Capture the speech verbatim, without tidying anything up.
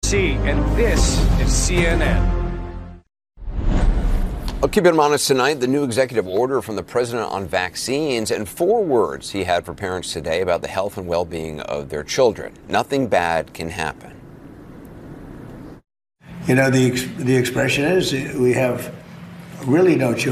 And this is C N N. I'll keep it honest tonight. The new executive order from the president on vaccines and four words he had for parents today about the health and well-being of their children. Nothing bad can happen. You know, the, the expression is we have really no children.